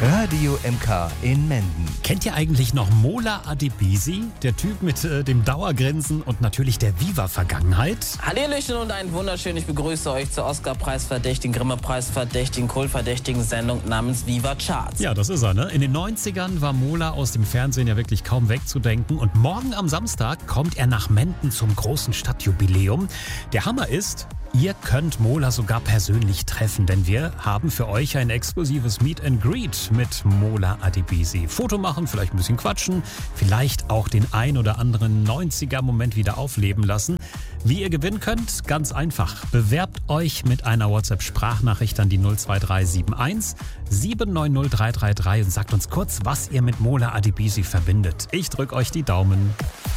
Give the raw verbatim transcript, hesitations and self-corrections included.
Radio M K in Menden. Kennt ihr eigentlich noch Mola Adebisi? Der Typ mit äh, dem Dauergrinsen und natürlich der Viva-Vergangenheit. Hallöchen und ein wunderschön. Ich begrüße euch zur Oscar-Preis-verdächtigen, Grimme-Preis-verdächtigen, Kult-verdächtigen Sendung namens Viva Charts. Ja, das ist er, ne? In den neunzigern war Mola aus dem Fernsehen ja wirklich kaum wegzudenken. Und morgen am Samstag kommt er nach Menden zum großen Stadtjubiläum. Der Hammer ist, ihr könnt Mola sogar persönlich treffen, denn wir haben für euch ein exklusives Meet and Greet mit Mola Adebisi. Foto machen, vielleicht ein bisschen quatschen, vielleicht auch den ein oder anderen neunziger-Moment wieder aufleben lassen. Wie ihr gewinnen könnt? Ganz einfach. Bewerbt euch mit einer WhatsApp-Sprachnachricht an die null zwei drei sieben eins sieben neun null drei drei drei und sagt uns kurz, was ihr mit Mola Adebisi verbindet. Ich drücke euch die Daumen.